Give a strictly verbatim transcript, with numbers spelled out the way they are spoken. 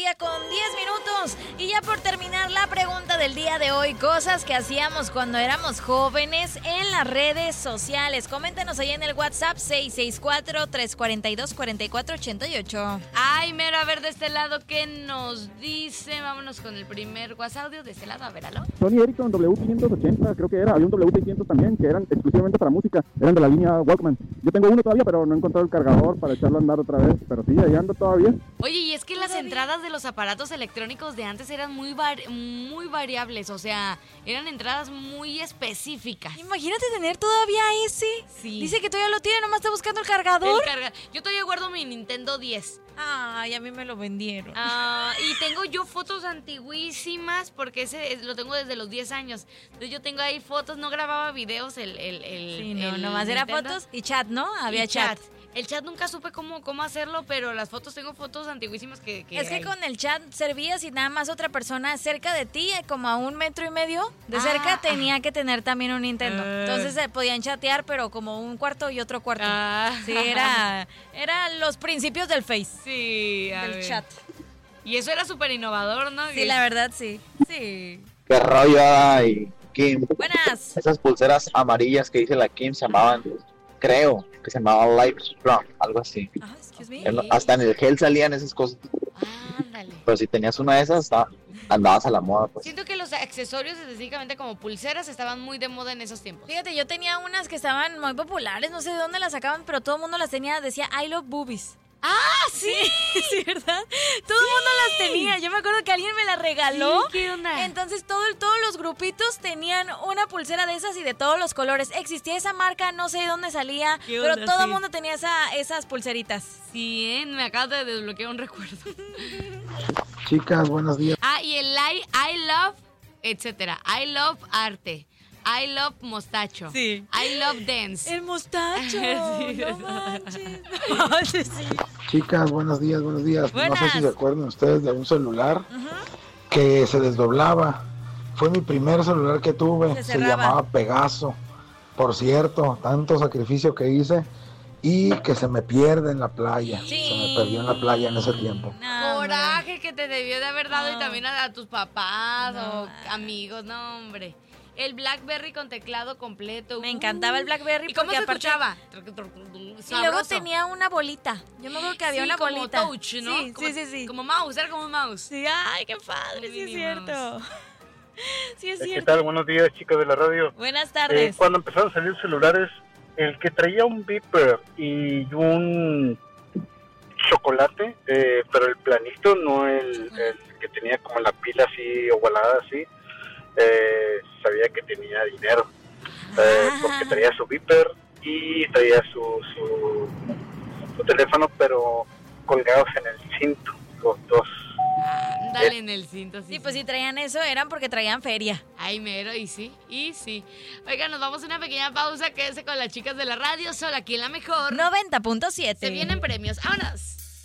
mediodía con diez minutos. Y ya por terminar la pregunta del día de hoy, cosas que hacíamos cuando éramos jóvenes en las redes sociales. Coméntanos ahí en el WhatsApp seis seis cuatro, tres cuatro dos, cuatro cuatro ocho ocho. Ay, mero, a ver de este lado, ¿qué nos dice? Vámonos con el primer WhatsApp audio de este lado, a ver, ¿aló? Sony Ericsson W quinientos ochenta, creo que era, había un W seiscientos también, que eran exclusivamente para música, eran de la línea Walkman. Yo tengo uno todavía, pero no he encontrado el cargador para echarlo a andar otra vez, pero sí, ahí ando todavía. Oye, y es que las entradas de los aparatos electrónicos de antes eran muy, var- muy variables, o sea, eran entradas muy específicas. Imagínate tener todavía ese. Sí. Dice que todavía lo tiene, nomás está buscando el cargador. El carga- Yo todavía guardo mi Nintendo diez. Ay, a mí me lo vendieron. Ah, y tengo yo fotos antiguísimas porque ese es- lo tengo desde los diez años. Entonces yo tengo ahí fotos, no grababa videos, el, el, el Sí, no, el nomás era Nintendo. fotos y chat, ¿no? Había Y chat. El chat nunca supe cómo, cómo hacerlo, pero las fotos, tengo fotos antiguísimas que... que Es que hay. con el chat servía si nada más otra persona cerca de ti, eh, como a un metro y medio de Ah, cerca, ah. tenía que tener también un Nintendo. Ah. Entonces se podían chatear, pero como un cuarto y otro cuarto. Ah. Sí, era, era los principios del Face, Sí, a del ver. chat. Y eso era súper innovador, ¿no? Sí, Que- la verdad, sí. Sí. ¿Qué rollo hay, Kim? Buenas. Esas pulseras amarillas que dice la Kim se llamaban, creo, que se llamaban Life Strong, algo así. Ah, excuse me. En- Hasta en el gel salían esas cosas. Ándale. Pero si tenías una de esas, está- andabas a la moda, pues. Siento que los accesorios, específicamente como pulseras, estaban muy de moda en esos tiempos. Fíjate, yo tenía unas que estaban muy populares, no sé de dónde las sacaban, pero todo el mundo las tenía, decía I love boobies. ¡Ah, sí! Sí, ¿verdad? Todo el mundo las tenía. Yo me acuerdo que alguien me las regaló. Sí, ¿qué onda? Entonces todo, el- todos los grupitos tenían una pulsera de esas y de todos los colores. Existía esa marca, no sé de dónde salía, ¿Qué pero onda? todo el Sí. mundo tenía esa, esas pulseritas. Sí, ¿eh? Me acabas de desbloquear un recuerdo. Chicas, buenos días. Ah, y el I, I love, etcétera. I love arte. I love mostacho. Sí. I love dance. El mostacho. Sí, no ¿verdad? manches. No manches, sí. Chicas, buenos días, buenos días. No sé Buenas. si se acuerdan ustedes de un celular que se desdoblaba. Fue mi primer celular que tuve. Se Se, cerraba. llamaba Pegaso. Por cierto, tanto sacrificio que hice y que se me pierde en la playa. Sí. Se me perdió en la playa en ese tiempo. No, Coraje que te debió de haber dado No. y también a, a tus papás No. o amigos, no, hombre. El BlackBerry con teclado completo. Me encantaba el BlackBerry ¿Y cómo porque se aparte- escuchaba? Y luego Sabroso. tenía una bolita. Yo me acuerdo que había Sí, una como bolita. touch, ¿no? Sí, Como- sí, sí, sí. Como mouse, era como un mouse. Sí, ay, qué padre, Un sí es Minnie cierto. Sí es ¿Qué cierto. tal? Buenos días, chicos de la radio. Buenas Eh, tardes. cuando empezaron a salir celulares, el que traía un beeper y un chocolate, eh, pero el planito, no el, el que tenía como la pila así ovalada así, eh, sabía que tenía dinero, eh, porque traía su beeper y traía su, su, su teléfono, pero colgados en el cinto, los dos. Dale en el cinto. Sí, pues si traían eso eran porque traían feria. Ay, mero, y sí, y sí. Oiga, nos vamos a una pequeña pausa. Quédese con las chicas de la radio, solo aquí en La Mejor. noventa punto siete. Se vienen premios. ¡Vámonos!